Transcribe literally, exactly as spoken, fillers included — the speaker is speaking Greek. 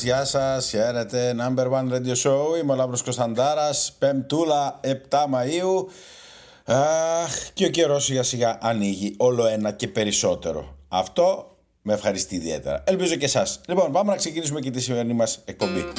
Γεια σας, χαίρετε, Number One Radio Show, είμαι ο Λάμπρος Κωνσταντάρας, Πεμπτούλα επτά Μαΐου. Αχ, και ο καιρός σιγά σιγά ανοίγει όλο ένα και περισσότερο. Αυτό με ευχαριστεί ιδιαίτερα. Ελπίζω και εσάς. Λοιπόν, πάμε να ξεκινήσουμε και τη σημερινή μας εκπομπή.